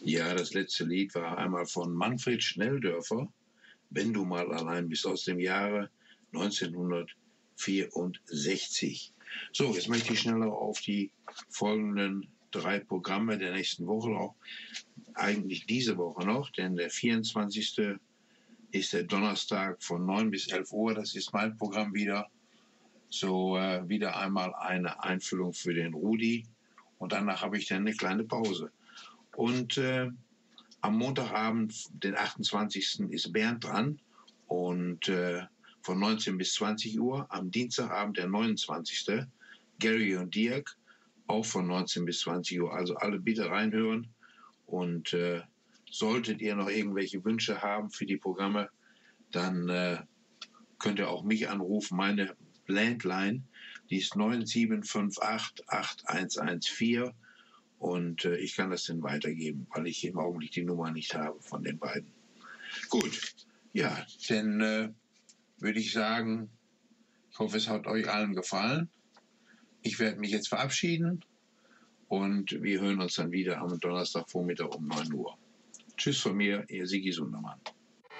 Ja, das letzte Lied war einmal von Manfred Schnelldörfer, Wenn du mal allein bist, aus dem Jahre 1964. So, jetzt möchte ich schneller auf die folgenden 3 Programme der nächsten Woche noch, eigentlich diese Woche noch, denn der 24. ist der Donnerstag von 9 bis 11 Uhr, das ist mein Programm wieder. So, wieder einmal eine Einfüllung für den Rudi und danach habe ich dann eine kleine Pause. Und am Montagabend, den 28. ist Bernd dran und von 19 bis 20 Uhr. Am Dienstagabend, der 29. Gary und Dirk, auch von 19 bis 20 Uhr. Also alle bitte reinhören. Und solltet ihr noch irgendwelche Wünsche haben für die Programme, dann könnt ihr auch mich anrufen. Meine Landline, die ist 97588114. Und ich kann das dann weitergeben, weil ich im Augenblick die Nummer nicht habe von den beiden. Gut, ja, dann würde ich sagen, ich hoffe, es hat euch allen gefallen. Ich werde mich jetzt verabschieden und wir hören uns dann wieder am Donnerstagvormittag um 9 Uhr. Tschüss von mir, ihr Sigi Sundermann.